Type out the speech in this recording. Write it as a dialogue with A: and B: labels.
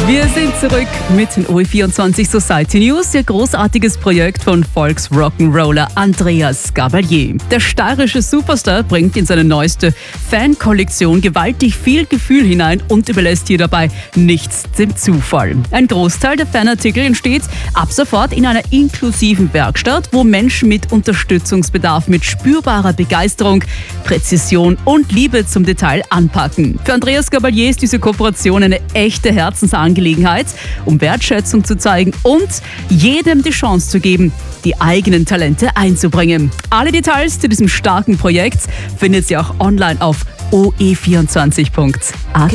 A: Wir sind zurück mit den OE24 Society News, ihr großartiges Projekt von Volksrock'n'Roller Andreas Gabalier. Der steirische Superstar bringt in seine neueste Fan-Kollektion gewaltig viel Gefühl hinein und überlässt hier dabei nichts dem Zufall. Ein Großteil der Fanartikel entsteht ab sofort in einer inklusiven Werkstatt, wo Menschen mit Unterstützungsbedarf mit spürbarer Begeisterung, Präzision und Liebe zum Detail anpacken. Für Andreas Gabalier ist diese Kooperation eine echte Herzensangelegenheit, um Wertschätzung zu zeigen und jedem die Chance zu geben, die eigenen Talente einzubringen. Alle Details zu diesem starken Projekt findet ihr auch online auf oe24.at.